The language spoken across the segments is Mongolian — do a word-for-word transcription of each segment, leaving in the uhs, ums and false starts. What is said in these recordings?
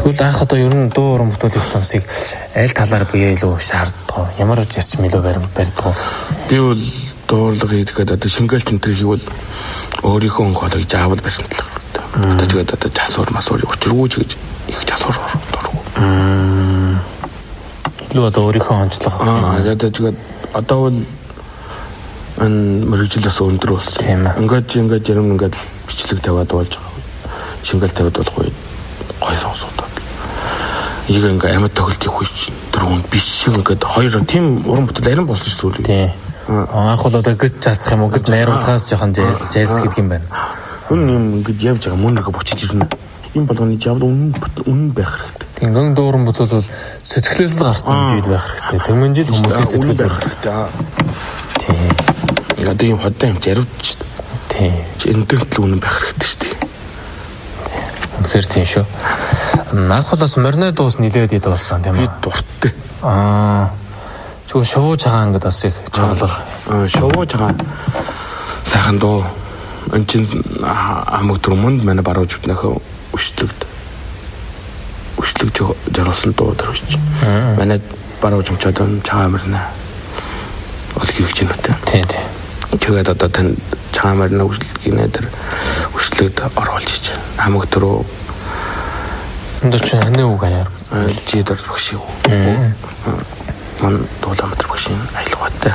Тэгвэл анх одоо ер нь дуу уран бүтээлийн хүмүүсийг аль талаар бие илүү шаарддаг вэ? Ямар зарчим илүү барьдаг вэ? Би бол дуурлага хийгээд одоо шингээл тентэр хийвэл өөрийнхөө өнхөлөг заавал барьсан талаар. Одоо тэгээд одоо засвар масвар учиргүйч гэж их засвар дургу. Илүү одоо өөрийнхөө онцлог. Аа одоо тэгээд одоо бол ан мөрөглөөс өндөр болсон. Ингээд ингээд ярим ингээд бичлэг тавиад болж байгаа. Шингээл тавиад болох үе гой сонсоод. ಈಗ ингээ амьд тохиолт их үеч дөрөв биш ингээд хоёр тийм уран бүтээл арин болсон шүү дээ. Анх бол одоо гид засах юм уу гид найруулгаас жоохон жайс жайс гэдэг юм байна. Хүн юм ингээд явж байгаа мөн нэг бочиж ирнэ. Ийм болгоны жавд үнэн үнэн байх хэрэгтэй. Тийм гэн дууран бүтээл бол сэтгэлээс л гарсан зүйл байх хэрэгтэй. Тэгмэн жил хүмүүсийн сэтгэл байх хэрэгтэй. Тийм. Яг ийм хотой юм жарвч. Тийм. Энэтэй л үнэн байх хэрэгтэй шүү дээ. Үнэхээр тийм шүү. Анх бол бас морины дуус нилээд ид болсон тийм ээ. Дуртай. Аа. Чүг шууж байгаа ингээд бас их чоглох. Аа шууж байгаа. Сайхан дуу. Энд чинь хамаг түрмөнд манай барууж нөхөө өшлөгд. Өшлөгж жаргалсан дуу дөрвч. Манай барууж өмчөөд цагаан морина. Олгийг чинь үтэй. Тий, тий. Тэгээд одоо тань цагаан морина өшлөгний дээр өшлөгд оруулж чиж. Хамаг түрүү энэ ч хэнэ үг аяар. Жидэр багш юу. Ман дууламтар багш юм айлгаатай.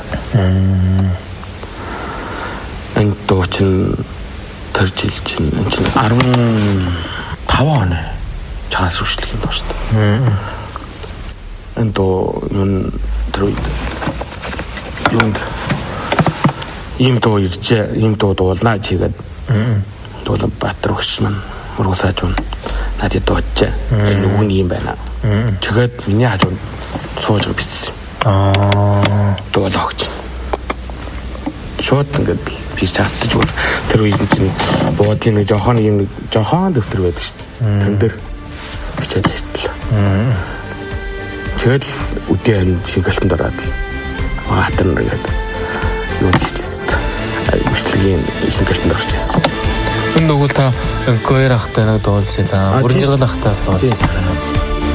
Энд дуу чинь тэр жил чинь энэ чинь арван тав он чаас өшлөг юм байна шүү дээ. Энд дуу нүн тэр үед юунд ийм дуу иржээ, ийм дуу дуулнаа чигээд дуулан Баатар багш маань мөргөөсааж байна. Надад дуучаа. Тэр нүгүн юм байна. Тэгээд миний хажууд сууж байгаа бичсэн. Аа. Дуулаач. Шууд ингээд би чартаж бол тэр үед чинь буудлын нэг жохон юм жохон дэвтэр байдаг шүү дээ. Тэн дээр бичээд иртлээ. Тэгээд үдээ шиг алтанд ороод Баатар нэгээд юу хийчихсэн. Үслэгийн шингэлтэнд орж ирсэн шүү дээ. Энэ нүгэл та гойр ахтай нэг дуулж илаа. Үрнэрэл ахтаас дуулсан.